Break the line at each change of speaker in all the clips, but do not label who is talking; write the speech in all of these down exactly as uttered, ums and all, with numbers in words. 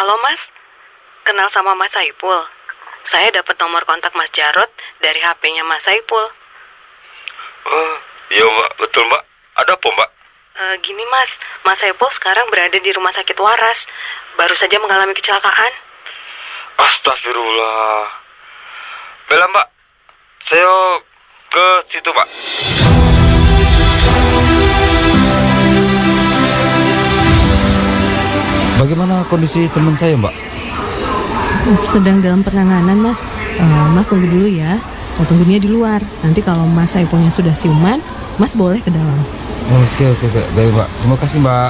Halo Mas, kenal sama Mas Saipul. Saya dapat nomor kontak Mas Jarot dari H P-nya Mas Saipul.
Oh, iya Mbak, betul Mbak. Ada apa Mbak?
E, gini Mas, Mas Saipul sekarang berada di rumah sakit waras. Baru saja mengalami kecelakaan.
Astagfirullah. Bella Mbak, saya ke situ Mbak.
Bagaimana kondisi teman saya, Mbak?
Sedang dalam penanganan, Mas. Uh, mas tunggu dulu ya. Nah, tunggunya di luar. Nanti kalau Mas Saipulnya sudah siuman, Mas boleh ke dalam.
Oh, oke, oke, baik, baik, Mbak. Terima kasih, Mbak.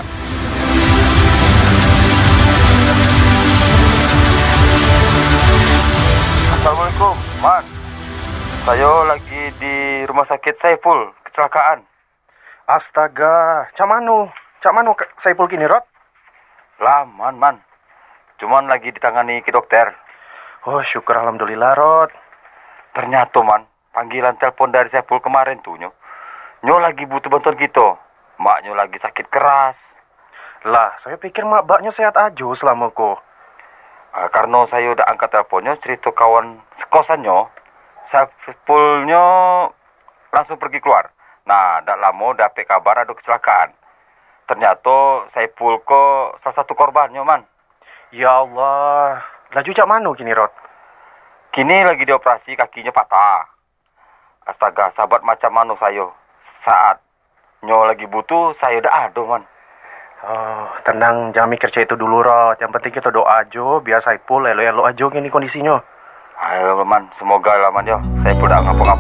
Assalamualaikum, Man. Saya lagi di rumah sakit Saipul, kecelakaan.
Astaga, cak manu? Cak manu Saipul kini, Rod?
Lah, Man, Man. Cuman lagi ditangani ke dokter.
Oh, syukur alhamdulillah, Rod.
Ternyata, Man, panggilan telepon dari Saipul kemarin tuh, Nyo. Nyo lagi butuh bantuan kita. Maknya lagi sakit keras.
Lah, saya pikir mak baknya sehat aja selama kok.
Nah, karena saya udah angkat teleponnya, cerita kawan sekosannya, Saipulnya langsung pergi keluar. Nah, tak lama dapet kabar ada kecelakaan. Ternyata Saipul kok salah satu korbannya, Man.
Ya Allah. Laju cak manu kini, Rod?
Kini lagi dioperasi, kakinya patah. Astaga, sahabat macam mana saya. Saat Nyo lagi butuh, saya udah ada, Man.
Oh, tenang, jangan mikir cak itu dulu, Rod. Yang penting kita doa aja, biar Saipul elo-elo aja gini kondisinya.
Ayo, Man, semoga lah, Man, ya. Saipul udah ngapa-ngapa.